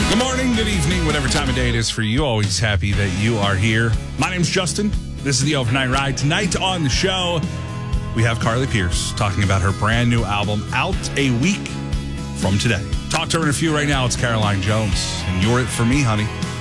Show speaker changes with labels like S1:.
S1: Good morning, good evening, whatever time of day it is for you. Always happy that you are here. My name's Justin. This is the Overnight Ride. Tonight on the show, we have Carly Pearce talking about her brand new album out a week from today. Talk to her in a few right now. It's Caroline Jones. And you're it for me, honey.